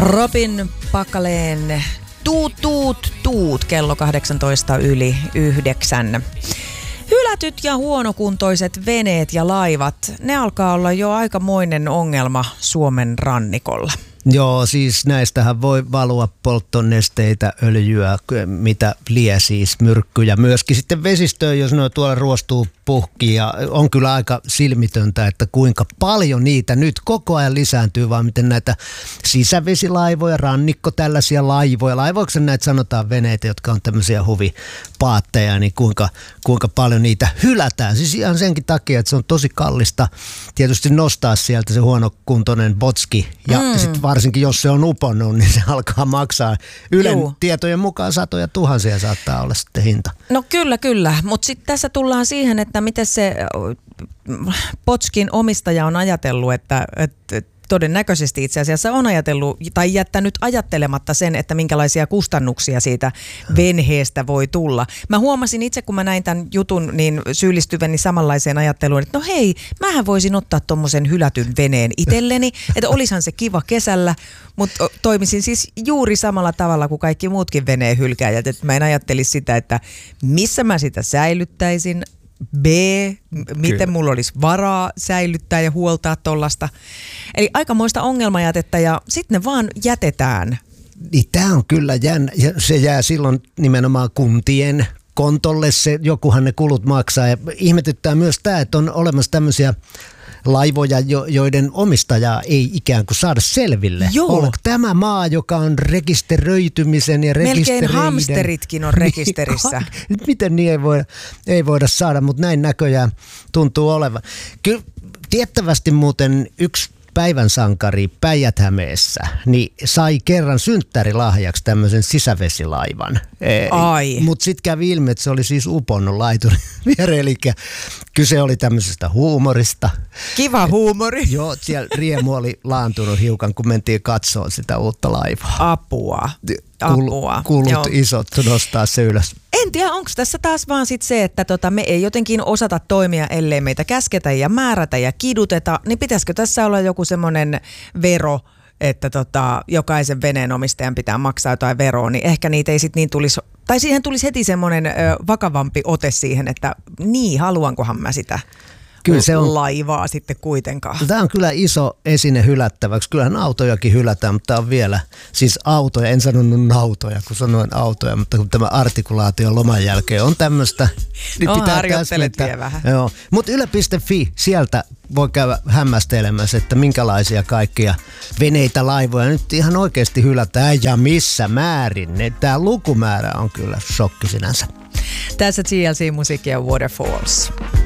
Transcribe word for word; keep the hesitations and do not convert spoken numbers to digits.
Robin Pakaleen tuut, tuut, tuut, kello kahdeksantoista yli yhdeksän. Hylätyt ja huonokuntoiset veneet ja laivat, ne alkaa olla jo aikamoinen ongelma Suomen rannikolla. Joo, siis näistähän voi valua polttonesteitä, öljyä, mitä lie siis, myrkkyjä. Myöskin sitten vesistöön, jos ne tuolla ruostuu puhki, ja on kyllä aika silmitöntä, että kuinka paljon niitä nyt koko ajan lisääntyy, vaan miten näitä sisävesilaivoja, rannikko tällaisia laivoja, laivoiksi näitä sanotaan veneitä, jotka on tämmöisiä huvipaatteja, niin kuinka, kuinka paljon niitä hylätään. Siis ihan senkin takia, että se on tosi kallista tietysti nostaa sieltä se huonokuntoinen botski, ja mm. sitten varsinkin jos se on uponnut, niin se alkaa maksaa. Ylen Juu. tietojen mukaan satoja tuhansia saattaa olla sitten hinta. No kyllä, kyllä. Mutta sitten tässä tullaan siihen, että miten se botskin omistaja on ajatellut, että, että todennäköisesti itse asiassa on ajatellut tai jättänyt ajattelematta sen, että minkälaisia kustannuksia siitä venheestä voi tulla. Mä huomasin itse, kun mä näin tämän jutun, niin syyllistyväni samanlaiseen ajatteluun, että no hei, mähän voisin ottaa tommosen hylätyn veneen itselleni, että olisahan se kiva kesällä, mutta toimisin siis juuri samalla tavalla kuin kaikki muutkin veneen hylkääjät, että mä en ajattelisi sitä, että missä mä sitä säilyttäisin, B, miten Kyllä. mulla olisi varaa säilyttää ja huoltaa tollasta. Eli aikamoista ongelmajätettä ja sitten ne vaan jätetään. Niin tämä on kyllä jännä. Se jää silloin nimenomaan kuntien kontolle, se, jokuhan ne kulut maksaa. Ja ihmetyttää myös tämä, että on olemassa tämmöisiä laivoja, joiden omistajaa ei ikään kuin saada selville. Onko tämä maa, joka on rekisteröitymisen ja rekistereiden... Melkein hamsteritkin on rekisterissä. Nyt miten niin ei voida, ei voida saada, mutta näin näköjään tuntuu olevan. Kyllä tiettävästi muuten yksi päivän sankari Päijät-Hämeessä niin sai kerran synttärilahjaksi tämmöisen sisävesilaivan. Mutta sitten kävi ilmi, että se oli siis uponnut laiturin viereen, eli kyse oli tämmöisestä huumorista. Kiva huumori. Et, joo, siellä riemu oli laantunut hiukan, kun mentiin katsoa sitä uutta laivaa. Apua. Apua. Kulut joo. isot nostaa se ylös. En tiedä, onko tässä taas vaan sit se, että tota, me ei jotenkin osata toimia, ellei meitä käsketä ja määrätä ja kiduteta, niin pitäisikö tässä olla joku semmoinen vero, että tota, jokaisen veneenomistajan pitää maksaa jotain veroa, niin ehkä niitä ei sitten niin tulisi, tai siihen tulisi heti semmoinen ö, vakavampi ote siihen, että niin, haluankohan mä sitä Kyllä se on laivaa sitten kuitenkaan. Tämä on kyllä iso esine hylättäväksi. Kyllähän autojakin hylätään, mutta tämä on vielä, siis autoja, en sanonut nautoja, kun sanoin autoja, mutta kun tämä artikulaatio loman jälkeen on tämmöistä, niin no, pitää täsmentää. vähän. Mutta yle piste fi, sieltä voi käydä hämmästelemässä, että minkälaisia kaikkia veneitä, laivoja nyt ihan oikeasti hylätään ja missä määrin. Tämä lukumäärä on kyllä shokki sinänsä. Tässä T L C-musiikki ja Waterfalls.